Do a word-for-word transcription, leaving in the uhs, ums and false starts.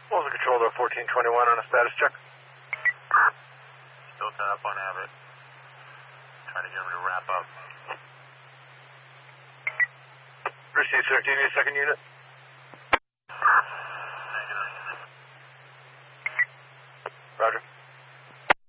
What was the control there, fourteen twenty-one on a status check? Still set up on Abbott. Trying to get him to wrap up. Received, sir. Do you need a second unit?